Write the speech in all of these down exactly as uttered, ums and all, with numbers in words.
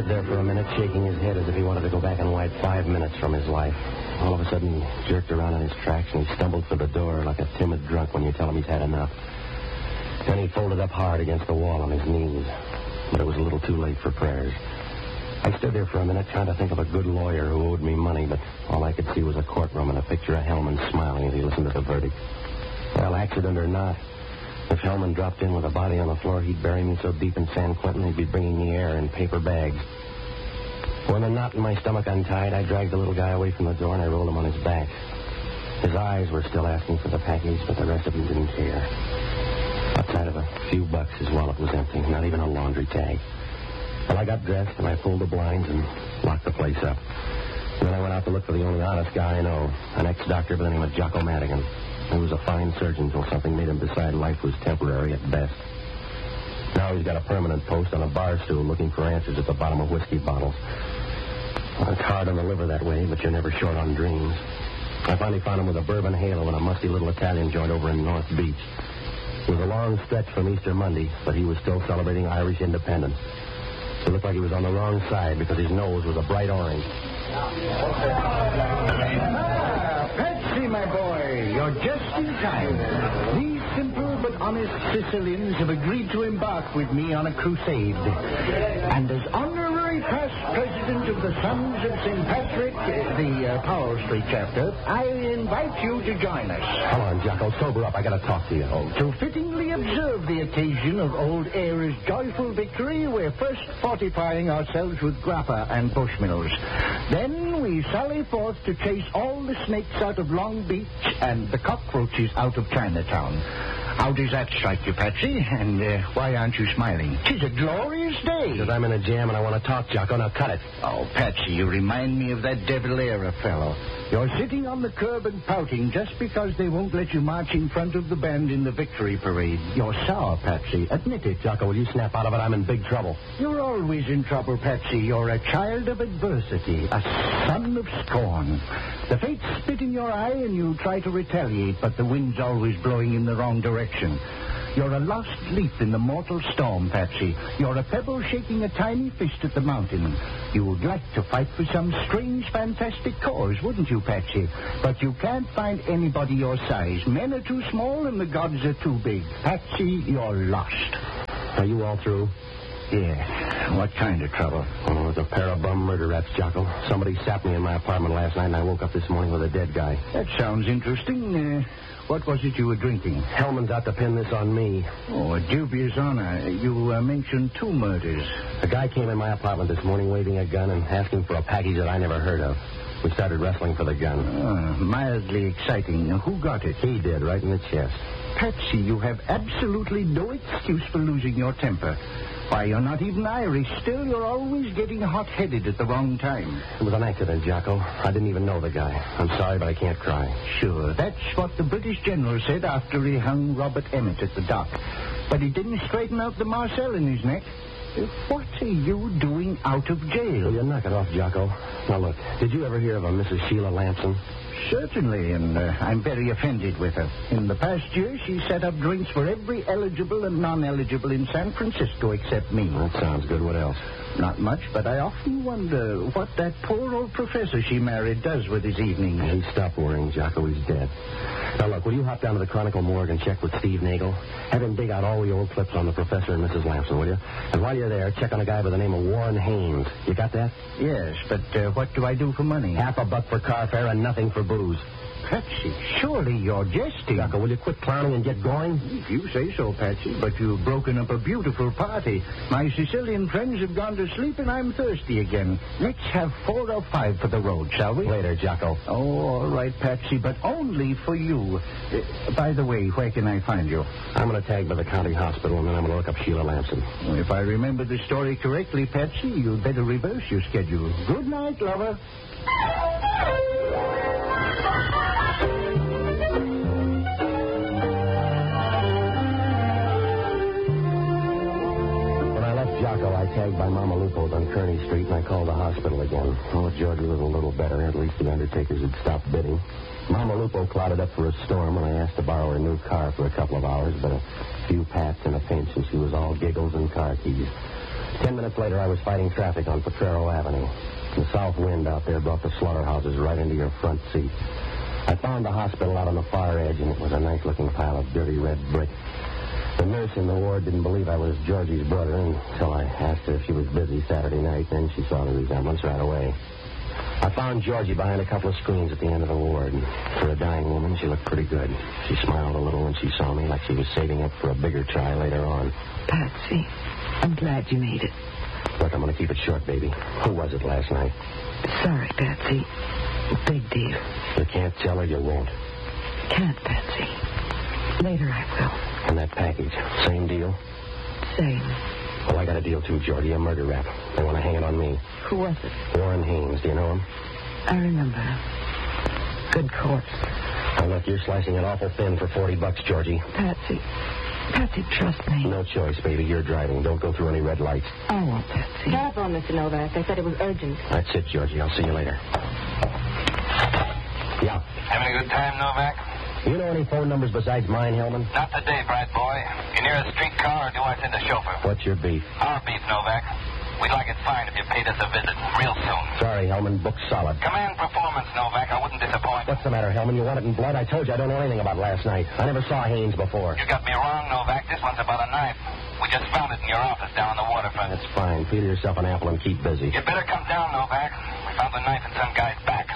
stood there for a minute, shaking his head as if he wanted to go back and wipe five minutes from his life. All of a sudden, he jerked around in his tracks, and he stumbled for the door like a timid drunk when you tell him he's had enough. Then he folded up hard against the wall on his knees. But it was a little too late for prayers. I stood there for a minute trying to think of a good lawyer who owed me money, but all I could see was a courtroom and a picture of Hellman smiling as he listened to the verdict. Well, accident or not, if Hellman dropped in with a body on the floor, he'd bury me so deep in San Quentin he'd be bringing me air in paper bags. When the knot in my stomach untied, I dragged the little guy away from the door and I rolled him on his back. His eyes were still asking for the package, but the rest of him didn't care. Outside of a few bucks, his wallet was empty, not even a laundry tag. Well, I got dressed and I pulled the blinds and locked the place up. And then I went out to look for the only honest guy I know, an ex-doctor by the name of Jocko Madigan. He was a fine surgeon until something made him decide life was temporary at best. Now he's got a permanent post on a bar stool looking for answers at the bottom of whiskey bottles. Well, it's hard on the liver that way, but you're never short on dreams. I finally found him with a bourbon halo in a musty little Italian joint over in North Beach. It was a long stretch from Easter Monday, but he was still celebrating Irish independence. It looked like he was on the wrong side because his nose was a bright orange. Ah, Patsy, my boy, you're just in time. These simple but honest Sicilians have agreed to embark with me on a crusade. And as honorary past president of the Sons of Saint Patrick, the uh, Powell Street chapter, I invite you to join us. Come on, Jocko, sober up. I got to talk to you. Oh, to fittingly observe the occasion of old Ayer's joyful victory, we're first fortifying ourselves with grappa and bushmills. Then we sally forth to chase all the snakes out of Long Beach and the cockroaches out of Chinatown. How does that strike you, Patsy? And uh, why aren't you smiling? 'Tis a glorious day. Because I'm in a jam and I want to talk, Jocko. Now cut it. Oh, Patsy, you remind me of that Devil Era fellow. You're sitting on the curb and pouting just because they won't let you march in front of the band in the victory parade. You're sour, Patsy. Admit it. Jocko, will you snap out of it? I'm in big trouble. You're always in trouble, Patsy. You're a child of adversity, a son of scorn. The fates spit in your eye and you try to retaliate, but the wind's always blowing in the wrong direction. You're a lost leaf in the mortal storm, Patsy. You're a pebble shaking a tiny fist at the mountain. You would like to fight for some strange, fantastic cause, wouldn't you, Patsy? But you can't find anybody your size. Men are too small and the gods are too big. Patsy, you're lost. Are you all through? Yeah. What kind of trouble? Oh, it was a pair of bum murder rats, Jocko. Somebody sapped me in my apartment last night, and I woke up this morning with a dead guy. That sounds interesting. Uh, what was it you were drinking? Hellman's out to pin this on me. Oh, a dubious honor. You uh, mentioned two murders. A guy came in my apartment this morning waving a gun and asking for a package that I never heard of. We started wrestling for the gun. Uh, mildly exciting. Now, who got it? He did, right in the chest. Patsy, you have absolutely no excuse for losing your temper. Why, you're not even Irish. Still, you're always getting hot-headed at the wrong time. It was an accident, Jocko. I didn't even know the guy. I'm sorry, but I can't cry. Sure, that's what the British general said after he hung Robert Emmett at the dock. But he didn't straighten out the Marcel in his neck. What are you doing out of jail? Well, you knock it off, Jocko. Now, look, did you ever hear of a Missus Sheila Lamson? Certainly, and uh, I'm very offended with her. In the past year, she set up drinks for every eligible and non-eligible in San Francisco except me. That sounds good. What else? Not much, but I often wonder what that poor old professor she married does with his evenings. He stopped worrying, Jocko. He's dead. Now, look, will you hop down to the Chronicle morgue and check with Steve Nagel? Have him dig out all the old clips on the professor and Missus Lamson, will you? And while you're there, check on a guy by the name of Warren Haynes. You got that? Yes, but uh, what do I do for money? Half a buck for car fare and nothing for booze. Patsy, surely you're jesting. Jocko, will you quit clowning and get going? If you say so, Patsy, but you've broken up a beautiful party. My Sicilian friends have gone to sleep and I'm thirsty again. Let's have four or five for the road, shall we? Later, Jocko. Oh, all right, Patsy, but only for you. Uh, by the way, where can I find you? I'm going to tag by the county hospital and then I'm going to look up Sheila Lamson. Well, if I remember the story correctly, Patsy, you'd better reverse your schedule. Good night, lover. Jocko, I tagged by Mama Lupo's on Kearney Street, and I called the hospital again. Oh, Georgie was a little better. At least the undertakers had stopped bidding. Mama Lupo clouded up for a storm, and I asked to borrow her new car for a couple of hours, but a few pats and a pinch, and she was all giggles and car keys. Ten minutes later, I was fighting traffic on Potrero Avenue. The south wind out there brought the slaughterhouses right into your front seat. I found the hospital out on the far edge, and it was a nice-looking pile of dirty red brick. The nurse in the ward didn't believe I was Georgie's brother until I asked her if she was busy Saturday night. Then she saw the resemblance right away. I found Georgie behind a couple of screens at the end of the ward. For a dying woman, she looked pretty good. She smiled a little when she saw me, like she was saving up for a bigger try later on. Patsy, I'm glad you made it. Look, I'm going to keep it short, baby. Who was it last night? Sorry, Patsy. Big deal. You can't tell her, you won't. Can't, Patsy. Later I will. And that package, same deal? Same. Well, I got a deal, too, Georgie, a murder rap. They want to hang it on me. Who was it? Warren Haynes. Do you know him? I remember him. Good corpse. Now, look, you're slicing it awful thin for forty bucks, Georgie. Patsy. Patsy, trust me. No choice, baby. You're driving. Don't go through any red lights. I won't, Patsy. Telephone, Mister Novak. They said it was urgent. That's it, Georgie. I'll see you later. Yeah. Having a good time, Novak? You know any phone numbers besides mine, Hellman? Not today, Brad boy. You near a streetcar, or do I send a chauffeur? What's your beef? Our beef, Novak. We'd like it fine if you paid us a visit real soon. Sorry, Hellman. Booked solid. Command performance, Novak. I wouldn't disappoint. What's the matter, Hellman? You want it in blood? I told you I don't know anything about last night. I never saw Haynes before. You got me wrong, Novak. This one's about a knife. We just found it in your office down on the waterfront. That's fine. Peel yourself an apple and keep busy. You better come down, Novak. We found the knife in some guy's back.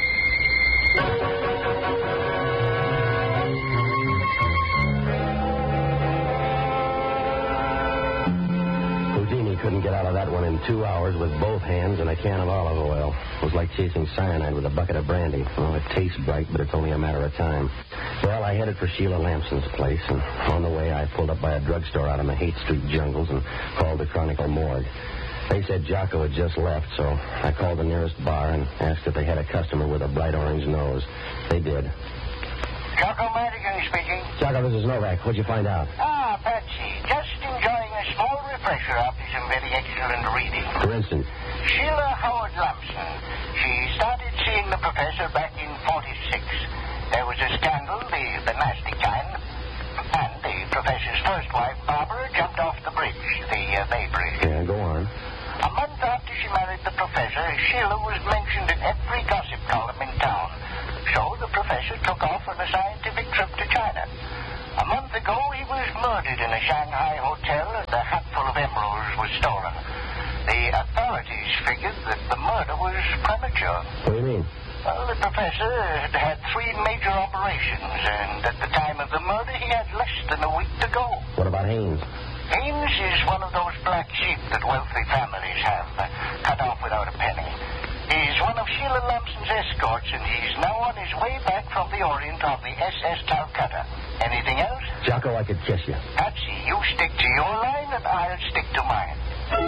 Couldn't get out of that one in two hours with both hands and a can of olive oil. It was like chasing cyanide with a bucket of brandy. Well, it tastes bright, but it's only a matter of time. Well, I headed for Sheila Lamson's place, and on the way, I pulled up by a drugstore out in the Haight Street jungles and called the Chronicle morgue. They said Jocko had just left, so I called the nearest bar and asked if they had a customer with a bright orange nose. They did. Jocko Madigan speaking. Jocko, this is Novak. What'd you find out? Ah, Patsy. Just enjoying a small refresher after some very excellent reading. For instance? Sheila Howard Lamson. She started seeing the professor back in forty-six. There was a scandal, the, the nasty kind, and the professor's first wife, Barbara, jumped off the bridge, the uh, Bay Bridge. Yeah, go on. A month after she married the professor, Sheila was mentioned in every gossip column in town. So the professor took off on a scientific trip to China. A month ago, he was murdered in a Shanghai hotel, and a hatful of emeralds was stolen. The authorities figured that the murder was premature. What do you mean? Well, the professor had had three major operations, and at the time of the murder, he had less than a week to go. What about Haynes? Haynes is one of those black sheep that wealthy families have, uh, cut off without a penny. He's one of Sheila Lamson's escorts, and he's now on his way back from the Orient on the S S Calcutta. Anything else? Jocko, I could kiss you. Patsy, you stick to your line, and I'll stick to mine.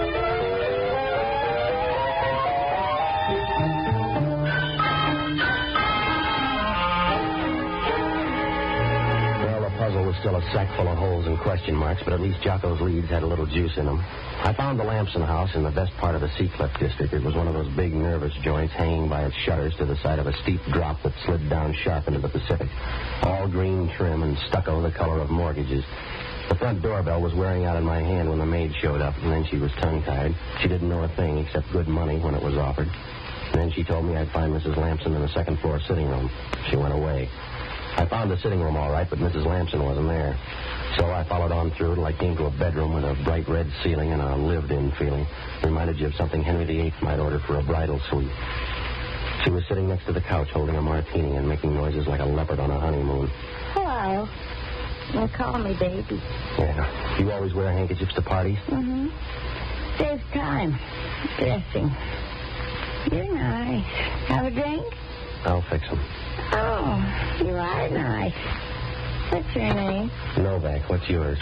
Well, the puzzle was still a sack full of holes and question marks, but at least Jocko's leads had a little juice in them. I found the Lamson house in the best part of the Seacliff district. It was one of those big, nervous joints hanging by its shutters to the side of a steep drop that slid down sharp into the Pacific. All green trim and stucco the color of mortgages. The front doorbell was wearing out in my hand when the maid showed up, and then she was tongue-tied. She didn't know a thing except good money when it was offered. And then she told me I'd find Missus Lamson in the second-floor sitting room. She went away. I found the sitting room all right, but Missus Lamson wasn't there. So I followed on through till I came to a bedroom with a bright red ceiling and a lived-in feeling. Reminded you of something Henry the Eighth might order for a bridal suite. She was sitting next to the couch holding a martini and making noises like a leopard on a honeymoon. Hello. Well, call me baby. Yeah. You always wear handkerchiefs to parties? Mm-hmm. Saves time. Dressing. You're nice. Have a drink? I'll fix them. Oh, you are nice. What's your name? Novak. What's yours?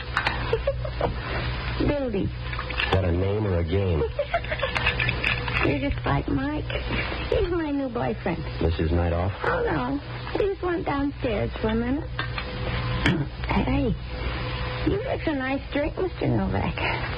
Billy. Is that a name or a game? You're just like Mike. He's my new boyfriend. This is night off? Oh, no. He just went downstairs for a minute. Hey, you fix a nice drink, Mister Novak.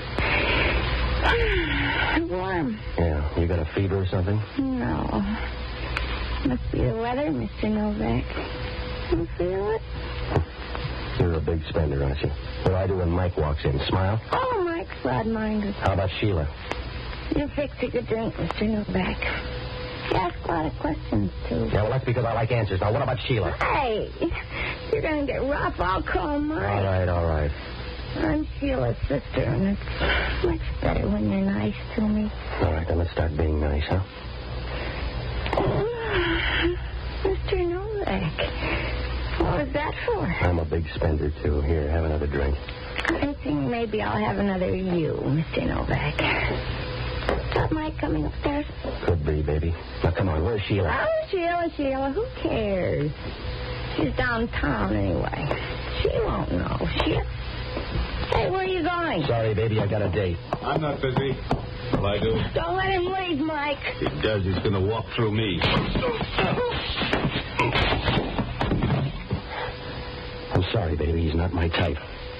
Warm. Yeah. You got a fever or something? No. Must be the weather, Mister Novak. You feel it? You're a big spender, aren't you? What do I do when Mike walks in? Smile? Oh, my Mike's broad-minded. How about Sheila? You fix a good drink, Mister Novak. You ask a lot of questions, too. Yeah, well, that's because I like answers. Now, what about Sheila? Hey, you're going to get rough. I'll call Mike. All right, all right. I'm Sheila's sister, and it's much better when you're nice to me. All right, then let's start being nice, huh? Mister Novak, what was that for? I'm a big spender, too. Here, have another drink. I think maybe I'll have another you, Mister Novak. Is that Mike coming upstairs? Could be, baby. Now, come on, where's Sheila? Oh, Sheila, Sheila, who cares? She's downtown anyway. She won't know. She... Hey, where are you going? Sorry, baby, I got a date. I'm not busy. Will I do? Don't let him leave, Mike. He does. He's going to walk through me. I'm sorry, baby. He's not my type.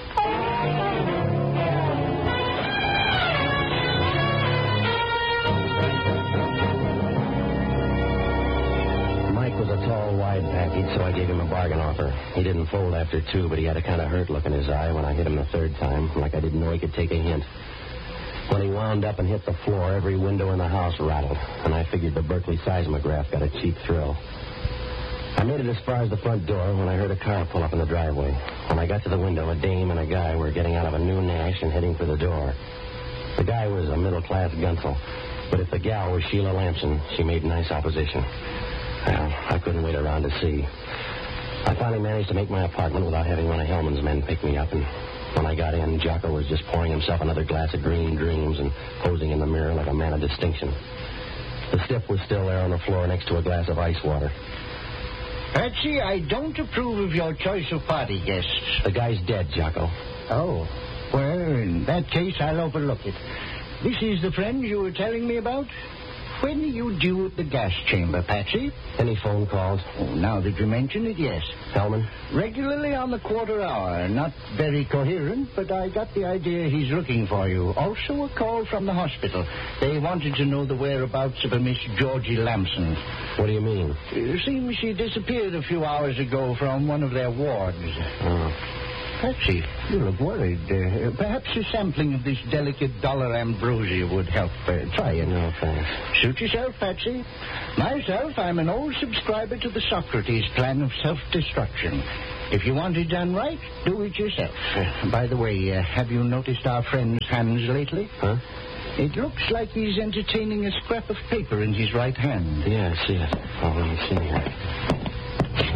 Mike was a tall, wide package, so I gave him a bargain offer. He didn't fold after two, but he had a kind of hurt look in his eye when I hit him the third time, like I didn't know he could take a hint. When he wound up and hit the floor, every window in the house rattled, and I figured the Berkeley seismograph got a cheap thrill. I made it as far as the front door when I heard a car pull up in the driveway. When I got to the window, a dame and a guy were getting out of a new Nash and heading for the door. The guy was a middle-class gunsel, but if the gal was Sheila Lamson, she made nice opposition. Well, I couldn't wait around to see. I finally managed to make my apartment without having one of Hellman's men pick me up, and when I got in, Jocko was just pouring himself another glass of green dreams and posing in the mirror like a man of distinction. The stiff was still there on the floor next to a glass of ice water. Patsy, I don't approve of your choice of party guests. The guy's dead, Jocko. Oh. Well, in that case, I'll overlook it. This is the friend you were telling me about? When are you due at the gas chamber, Patsy? Any phone calls? Oh, now that you mention it, yes. Hellman? Regularly on the quarter hour. Not very coherent, but I got the idea he's looking for you. Also a call from the hospital. They wanted to know the whereabouts of a Miss Georgie Lamson. What do you mean? It seems she disappeared a few hours ago from one of their wards. Oh. Patsy, you look worried. Uh, perhaps a sampling of this delicate dollar ambrosia would help. Uh, try it. No, thanks. Suit yourself, Patsy. Myself, I'm an old subscriber to the Socrates plan of self-destruction. If you want it done right, do it yourself. Uh, by the way, uh, have you noticed our friend's hands lately? Huh? It looks like he's entertaining a scrap of paper in his right hand. Yeah, I see it. Oh, let me see here.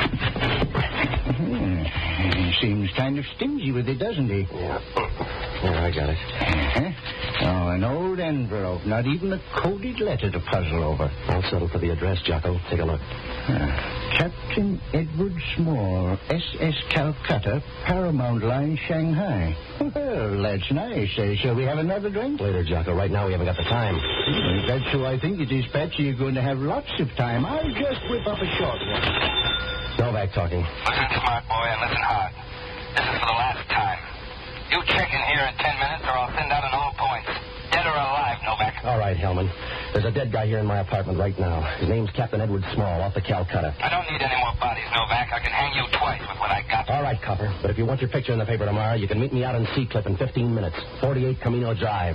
Uh, hmm. He seems kind of stingy with it, doesn't he? Yeah. Yeah, I got it. Uh-huh. Oh, an old envelope. Not even a coded letter to puzzle over. I'll settle for the address, Jocko. Take a look. Uh, Captain Edward Small, S S Calcutta, Paramount Line, Shanghai. Well, that's nice. Uh, shall we have another drink? Later, Jocko. Right now we haven't got the time. If that's who I think it is, Patsy, you're going to have lots of time. I'll just whip up a short one. Novak talking. Listen, smart boy, and listen hard. This is for the last time. You check in here in ten minutes, or I'll send out an all points. Dead or alive, Novak. All right, Hellman. There's a dead guy here in my apartment right now. His name's Captain Edward Small, off the Calcutta. I don't need any more bodies, Novak. I can hang you twice with what I got. All right, Copper. But if you want your picture in the paper tomorrow, you can meet me out in C-Clip in fifteen minutes. forty-eight Camino Drive.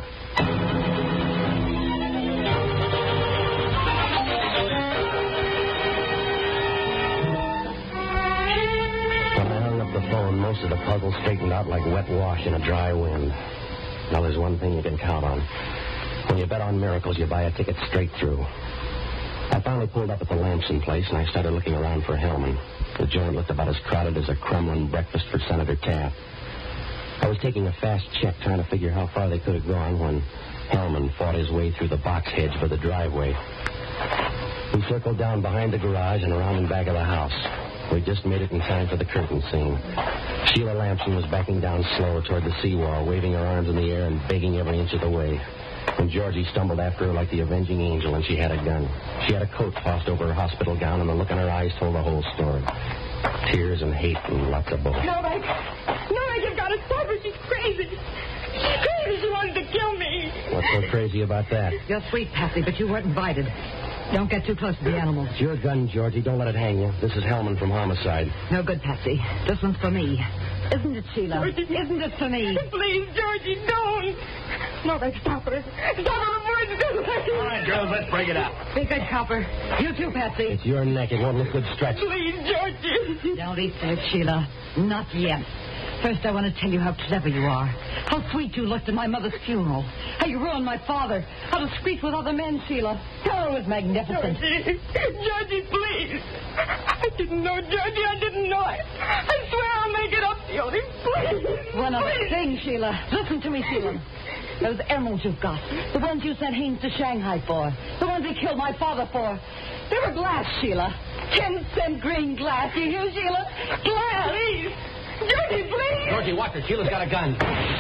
The phone, most of the puzzle straightened out like wet wash in a dry wind. Now, there's one thing you can count on. When you bet on miracles, you buy a ticket straight through. I finally pulled up at the Lamson place, and I started looking around for Hellman. The joint looked about as crowded as a Kremlin breakfast for Senator Taft. I was taking a fast check, trying to figure how far they could have gone, when Hellman fought his way through the box hedge for the driveway. He circled down behind the garage and around in back of the house. We just made it in time for the curtain scene. Sheila Lamson was backing down slow toward the seawall, waving her arms in the air and begging every inch of the way. And Georgie stumbled after her like the avenging angel, and she had a gun. She had a coat tossed over her hospital gown, and the look in her eyes told the whole story. Tears and hate and lots of bullets. Novak! Novak, you've got to stop her. She's crazy. She's crazy. She wanted to kill me. What's so crazy about that? You're sweet, Patsy, but you weren't invited. Don't get too close to the animals. It's your gun, Georgie. Don't let it hang you. This is Hellman from Homicide. No good, Patsy. This one's for me. Isn't it, Sheila? Georgie. Isn't it for me? Please, Georgie, don't. Mother, stop her. Stop her before it's too late. All right, girls, let's break it up. Be good, Copper. You too, Patsy. It's your neck. It won't look good stretched. Please, Georgie. Don't eat that, Sheila. Not yet. First, I want to tell you how clever you are. How sweet you looked at my mother's funeral. How you ruined my father. How discreet with other men, Sheila. Oh, it was magnificent. Georgie, Georgie, please. I didn't know, Georgie. I didn't know it. I swear I'll make it up to you. Please. One other please. thing, Sheila. Listen to me, Sheila. Those emeralds you've got. The ones you sent Haynes to Shanghai for. The ones he killed my father for. They were glass, Sheila. Ten cent green glass. You hear, Sheila? Glass. Please. Georgie, please. Georgie, watch her. Sheila's got a gun.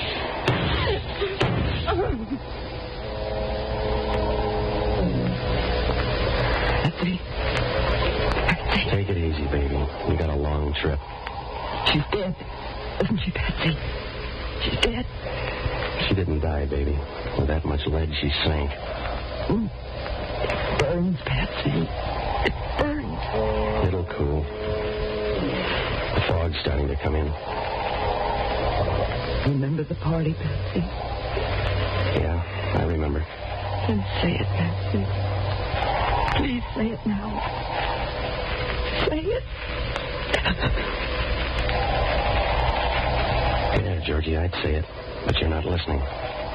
Patsy. Patsy. Take it easy, baby. We got a long trip. She's dead. Isn't she, Patsy? She's dead. She didn't die, baby. With that much lead, she sank. Mm. It burns, Patsy. It burns. It'll cool. The fog's starting to come in. Remember the party, Patsy? Yeah, I remember. Then say it, Patsy. Please say it now. Say it. Yeah, Georgie, I'd say it, but you're not listening.